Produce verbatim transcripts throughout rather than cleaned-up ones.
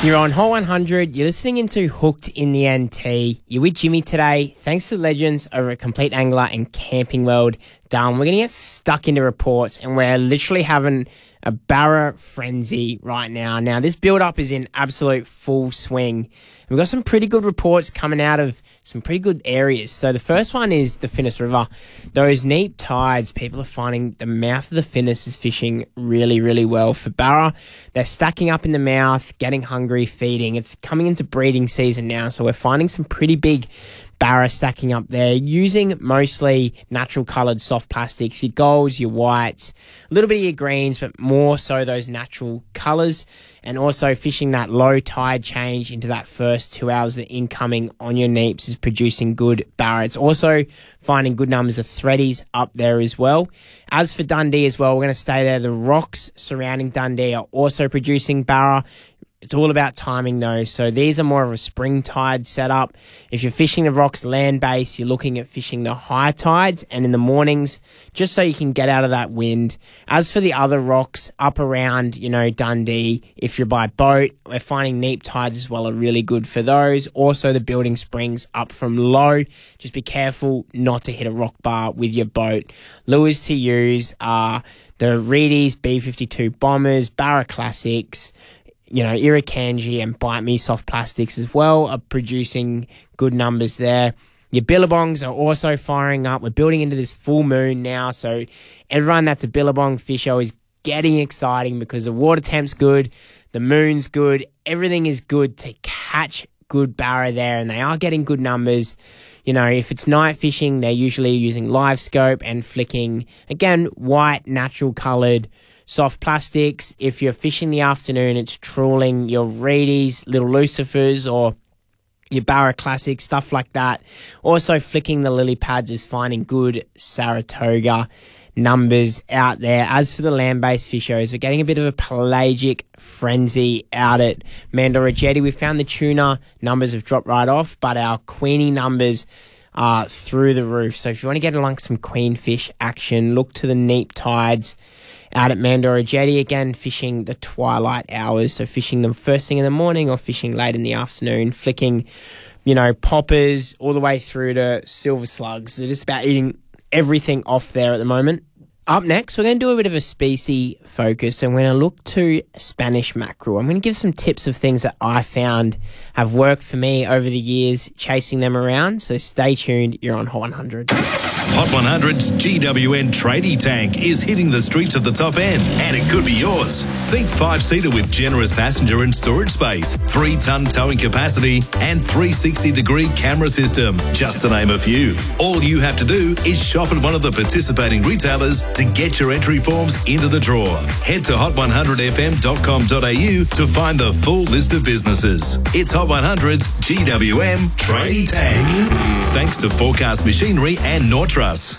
You're on Hot one hundred. You're listening into Hooked in the N T. You're with Jimmy today. Thanks to legends over at Complete Angler and Camping World. Done. We're going to get stuck into reports, and we're literally having a barra frenzy right now. Now, this build-up is in absolute full swing. We've got some pretty good reports coming out of some pretty good areas. So the first one is the Finniss River. Those neap tides, people are finding the mouth of the Finniss is fishing really, really well for barra. They're stacking up in the mouth, getting hungry, feeding. It's coming into breeding season now, so we're finding some pretty big barra stacking up there, using mostly natural coloured soft plastics, your golds, your whites, a little bit of your greens, but more so those natural colours, and also fishing that low tide change into that first two hours of incoming on your neeps is producing good barra. It's also finding good numbers of threadies up there as well. As for Dundee as well, we're going to stay there. The rocks surrounding Dundee are also producing barra. It's all about timing though, so these are more of a spring tide setup. If you're fishing the rocks land base, you're looking at fishing the high tides and in the mornings, just so you can get out of that wind. As for the other rocks up around, you know, Dundee, if you're by boat, we're finding neap tides as well are really good for those. Also the building springs up from low. Just be careful not to hit a rock bar with your boat. Lures to use are the Reedies B fifty-two Bombers, Barra Classics, you know, Irukandji and Bite Me soft plastics as well are producing good numbers there. Your billabongs are also firing up. We're building into this full moon now, so everyone that's a billabong fisher is getting exciting because the water temp's good, the moon's good, everything is good to catch good barra there, and they are getting good numbers. You know, if it's night fishing, they're usually using live scope and flicking, again, white, natural coloured soft plastics. If you're fishing the afternoon, it's trawling your Reedies, little Lucifers, or your Barra Classics, stuff like that. Also flicking the lily pads is finding good Saratoga numbers out there. As for the land-based fishers, we're getting a bit of a pelagic frenzy out at Mandorra Jetty. We found the tuna numbers have dropped right off, but our queenie numbers are through the roof. So if you want to get along some queenfish action, look to the neap tides out at Mandorra Jetty, again, fishing the twilight hours, so fishing them first thing in the morning or fishing late in the afternoon, flicking, you know, poppers all the way through to silver slugs. They're just about eating everything off there at the moment. Up next, we're going to do a bit of a species focus, and we're going to look to Spanish mackerel. I'm going to give some tips of things that I found have worked for me over the years, chasing them around. So stay tuned. You're on Hot one hundred. Hot one hundred's G W N tradie tank is hitting the streets of the top end, and it could be yours. Think five-seater with generous passenger and storage space, three-ton towing capacity, and three sixty degree camera system, just to name a few. All you have to do is shop at one of the participating retailers to get your entry forms into the draw. Head to hot one hundred f m dot com dot a u to find the full list of businesses. It's Hot one hundred's G W M tradie tank. Thanks to Forecast Machinery and Nortrus.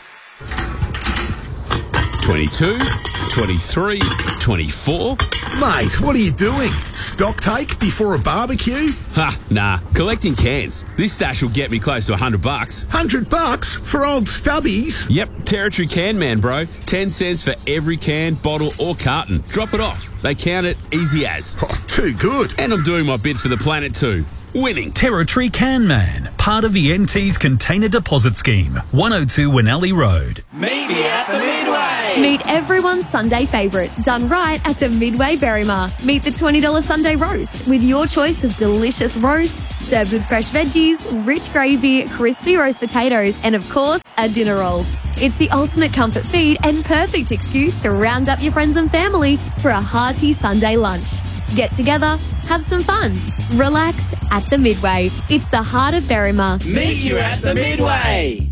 twenty-two, twenty-three, twenty-four. Mate, what are you doing? Stock take before a barbecue? Ha, nah. Collecting cans. This stash will get me close to a hundred bucks. Hundred bucks for old stubbies? Yep, Territory Can Man, bro. Ten cents for every can, bottle or carton. Drop it off. They count it easy as. Oh, too good. And I'm doing my bit for the planet too. Winning. Territory Can Man, part of the N T's Container Deposit Scheme, one oh two Winelli Road. Meet me at the Midway. Meet everyone's Sunday favourite, done right at the Midway Berrima. Meet the twenty dollars Sunday roast with your choice of delicious roast, served with fresh veggies, rich gravy, crispy roast potatoes, and of course, a dinner roll. It's the ultimate comfort feed and perfect excuse to round up your friends and family for a hearty Sunday lunch. Get together, have some fun, relax at the Midway. It's the heart of Berrima. Meet you at the Midway.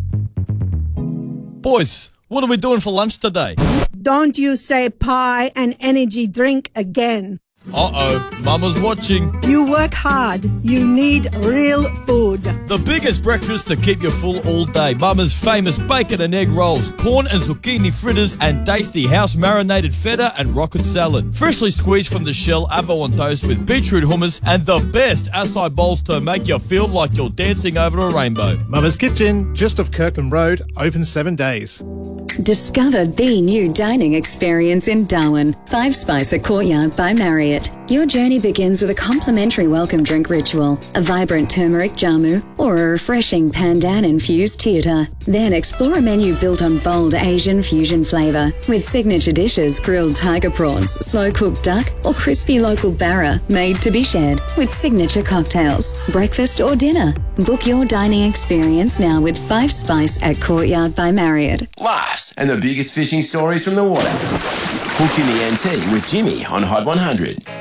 Boys, what are we doing for lunch today? Don't you say pie and energy drink again. Uh-oh, Mama's watching. You work hard. You need real food. The biggest breakfast to keep you full all day. Mama's famous bacon and egg rolls, corn and zucchini fritters, and tasty house-marinated feta and rocket salad. Freshly squeezed from the shell, avo on toast with beetroot hummus, and the best acai bowls to make you feel like you're dancing over a rainbow. Mama's Kitchen, just off Kirkland Road, open seven days. Discover the new dining experience in Darwin. Five Spicer Courtyard by Marriott. Marriott. Your journey begins with a complimentary welcome drink ritual, a vibrant turmeric jamu, or a refreshing pandan-infused theatre. Then explore a menu built on bold Asian fusion flavour, with signature dishes, grilled tiger prawns, slow-cooked duck, or crispy local barra made to be shared, with signature cocktails, breakfast or dinner. Book your dining experience now with Five Spice at Courtyard by Marriott. Laughs and the biggest fishing stories from the water. Hooked in the N T with Jimmy on Hot one hundred.